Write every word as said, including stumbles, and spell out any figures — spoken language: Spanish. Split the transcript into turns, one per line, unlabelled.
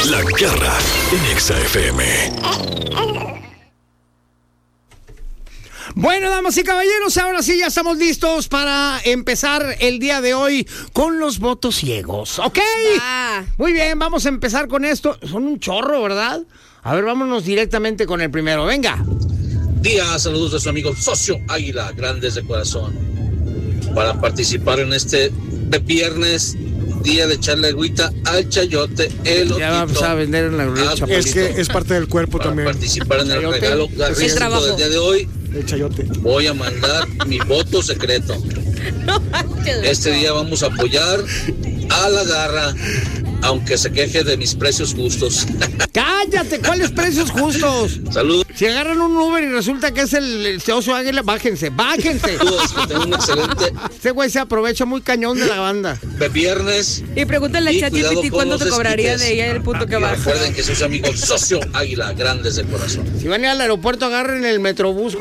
La Garra en Exa F M.
Bueno, damas y caballeros, ahora sí ya estamos listos para empezar el día de hoy con los votos ciegos, ¿ok?
Ah.
Muy bien, vamos a empezar con esto. Son un chorro, ¿verdad? A ver, vámonos directamente con el primero, venga.
Día, saludos de su amigo Socio Águila, grandes de corazón. Para participar en este viernes, día de echarle agüita al chayote, el
Ya vamos a vender en la ruleta, Chapulito.
Es que es parte del cuerpo
Para
también.
participar en el
Chayote.
regalo garrístico del día de hoy,
El chayote.
voy a mandar mi voto secreto.
No manches.
Este día vamos a apoyar a la Garra, aunque se queje de mis precios justos.
¡Cállate! ¿Cuáles precios justos?
Saludos.
Si agarran un Uber y resulta que es el, el Oso Águila, bájense, bájense.
Saludos, que tengan un excelente
Este güey se aprovecha muy cañón de la banda.
viernes.
Y pregúntale a
Y
ChatGPT
cuidado con
cuánto
los
te cobraría
desquites.
de ella el punto que
Y
vas.
recuerden que soy su amigo Socio Águila, grandes de corazón.
Si van a ir al aeropuerto, agarren el Metrobús.